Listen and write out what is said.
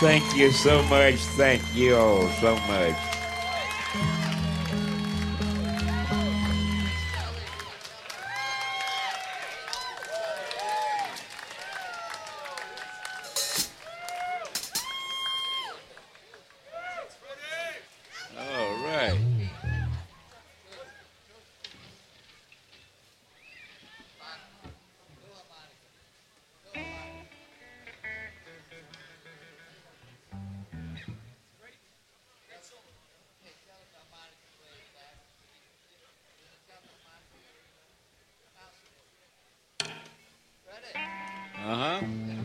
Thank you so much. Thank you all so much. All right. Uh huh.